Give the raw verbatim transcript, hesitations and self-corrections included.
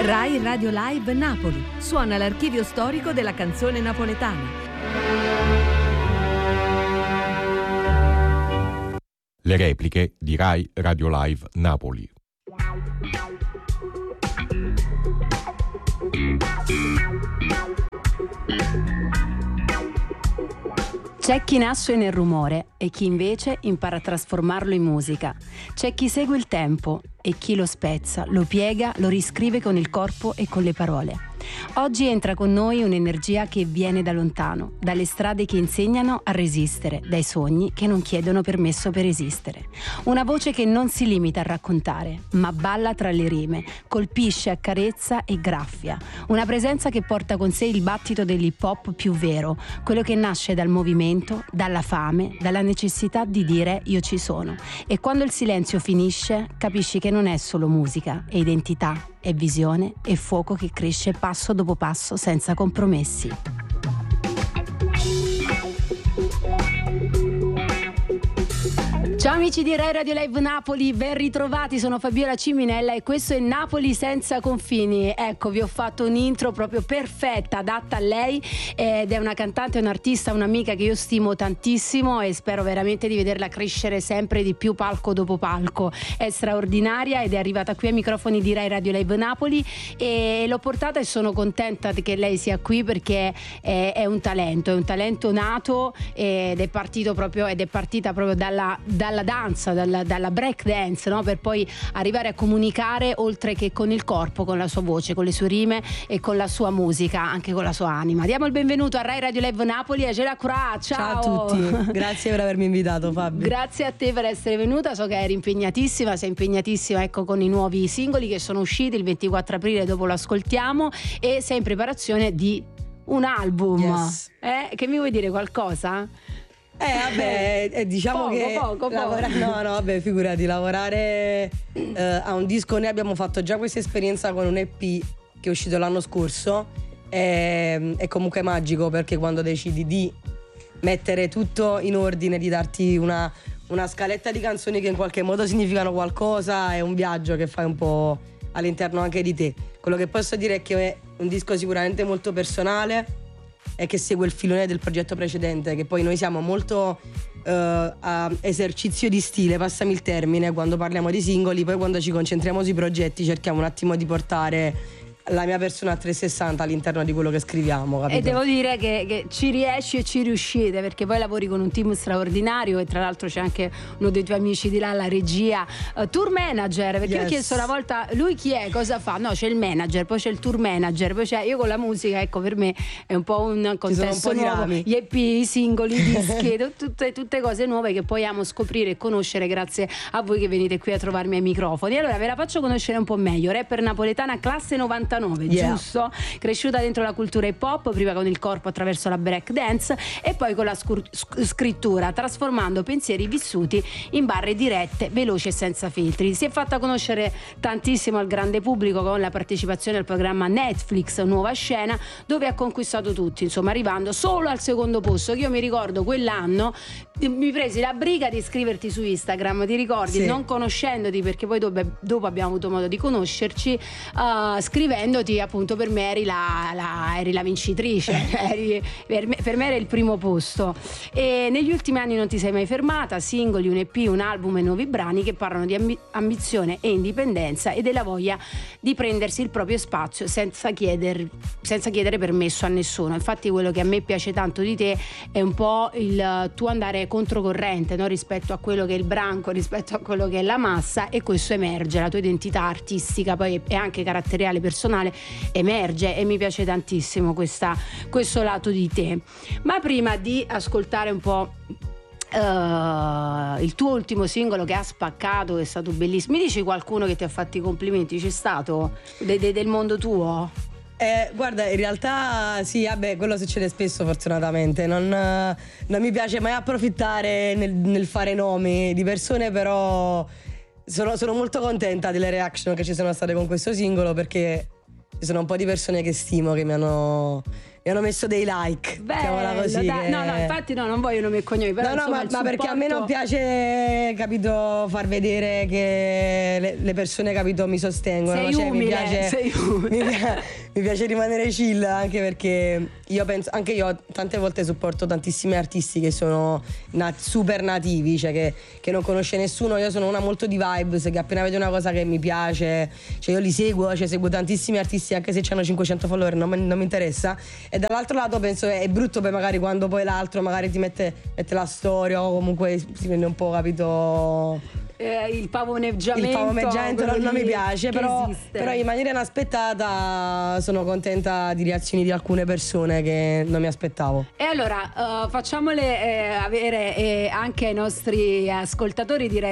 Rai Radio Live Napoli. Suona l'archivio storico della canzone napoletana. Le repliche di Rai Radio Live Napoli. C'è chi nasce nel rumore e chi invece impara a trasformarlo in musica. C'è chi segue il tempo e chi lo spezza, lo piega, lo riscrive con il corpo e con le parole. Oggi entra con noi un'energia che viene da lontano, dalle strade che insegnano a resistere, dai sogni che non chiedono permesso per esistere. Una voce che non si limita a raccontare, ma balla tra le rime, colpisce, accarezza e graffia. Una presenza che porta con sé il battito dell'hip hop più vero, quello che nasce dal movimento, dalla fame, dalla necessità di dire io ci sono. E quando il silenzio finisce, capisci che non è solo musica, è identità, è visione e fuoco che cresce passo dopo passo senza compromessi. Ciao amici di Rai Radio Live Napoli, ben ritrovati, sono Fabiola Ciminella e questo è Napoli senza confini. Ecco, vi ho fatto un'intro proprio perfetta, adatta a lei, ed è una cantante, un'artista, un'amica che io stimo tantissimo e spero veramente di vederla crescere sempre di più palco dopo palco. È straordinaria ed è arrivata qui ai microfoni di Rai Radio Live Napoli e l'ho portata e sono contenta che lei sia qui perché è, è un talento, è un talento nato ed è partito proprio ed è partita proprio dalla, dalla dalla danza, dalla, dalla break dance, no? Per poi arrivare a comunicare oltre che con il corpo, con la sua voce, con le sue rime e con la sua musica, anche con la sua anima. Diamo il benvenuto a Rai Radio Live Napoli a Gela Cura. Ciao. Ciao a tutti, grazie per avermi invitato, Fabio. Grazie a te per essere venuta, so che eri impegnatissima, sei impegnatissima ecco con i nuovi singoli che sono usciti il ventiquattro aprile, dopo lo ascoltiamo, e sei in preparazione di un album. Yes. Eh, che mi vuoi dire qualcosa? Eh vabbè, eh, diciamo poco, che poco, lavora- poco. no no vabbè figurati, lavorare eh, a un disco, noi abbiamo fatto già questa esperienza con un E P che è uscito l'anno scorso, è, è comunque magico perché quando decidi di mettere tutto in ordine, di darti una, una scaletta di canzoni che in qualche modo significano qualcosa, è un viaggio che fai un po' all'interno anche di te. Quello che posso dire è che è un disco sicuramente molto personale e che segue il filone del progetto precedente, che poi noi siamo molto uh, a esercizio di stile, passami il termine, quando parliamo di singoli, poi quando ci concentriamo sui progetti cerchiamo un attimo di portare la mia persona a trecentosessanta all'interno di quello che scriviamo, capito? E devo dire che, che ci riesci e ci riuscite, perché poi lavori con un team straordinario e tra l'altro c'è anche uno dei tuoi amici di là, la regia, uh, tour manager, perché Yes. io ho chiesto una volta lui chi è, cosa fa, no c'è il manager, poi c'è il tour manager, poi c'è io con la musica, ecco per me è un po' un contesto un po' di nuovo, rami. gli E P, i singoli, i dischi, tutte, tutte cose nuove che poi amo scoprire e conoscere grazie a voi che venite qui a trovarmi ai microfoni. Allora ve la faccio conoscere un po' meglio. Rapper napoletana classe novantanove, Yeah. giusto? Cresciuta dentro la cultura hip hop, prima con il corpo attraverso la break dance e poi con la scur- sc- scrittura, trasformando pensieri vissuti in barre dirette, veloci e senza filtri. Si è fatta conoscere tantissimo al grande pubblico con la partecipazione al programma Netflix Nuova Scena, dove ha conquistato tutti, insomma arrivando solo al secondo posto. Io mi ricordo quell'anno mi presi la briga di scriverti su Instagram, ti ricordi? Sì. Non conoscendoti, perché poi dopo, dopo abbiamo avuto modo di conoscerci, uh, scrivendoti appunto per me eri la, la, eri la vincitrice, eri, per, me, per me era il primo posto. E negli ultimi anni non ti sei mai fermata, singoli, un E P, un album e nuovi brani che parlano di ambi- ambizione e indipendenza e della voglia di prendersi il proprio spazio senza chieder, senza chiedere permesso a nessuno. Infatti quello che a me piace tanto di te è un po' il tuo andare controcorrente, no? Rispetto a quello che è il branco, rispetto a quello che è la massa, e questo emerge, la tua identità artistica poi e anche caratteriale, personale emerge e mi piace tantissimo questa, questo lato di te. Ma prima di ascoltare un po' Uh, il tuo ultimo singolo che ha spaccato, è stato bellissimo, mi dici qualcuno che ti ha fatto i complimenti? C'è stato de- de- del mondo tuo? Eh, guarda, in realtà sì, vabbè, quello succede spesso fortunatamente. Non, non mi piace mai approfittare nel, nel fare nomi di persone, però sono, sono molto contenta delle reaction che ci sono state con questo singolo, perché ci sono un po' di persone che stimo, che mi hanno, e hanno messo dei like. Chiamala così. Dai. Che... No, no, infatti no, non voglio nome e cognomi, però No, no, insomma, ma, il ma supporto... perché a me non piace, capito, far vedere che le, le persone, capito, mi sostengono. Sei cioè, umile, mi piace, sei umile. Mi, piace, mi piace rimanere chill, anche perché io penso, anche io tante volte supporto tantissimi artisti che sono nat- super nativi, cioè che, che non conosce nessuno. Io sono una molto di vibes, che appena vedo una cosa che mi piace, cioè io li seguo, cioè seguo tantissimi artisti anche se hanno cinquecento follower, non, non mi interessa. E dall'altro lato penso è brutto poi magari quando poi l'altro magari ti mette, mette la storia o comunque si prende un po', capito, eh, il pavoneggiamento, il pavoneggiamento non, non mi piace, però, esiste. però in maniera inaspettata sono contenta di reazioni di alcune persone che non mi aspettavo. E allora uh, facciamole eh, avere eh, anche ai nostri ascoltatori, direi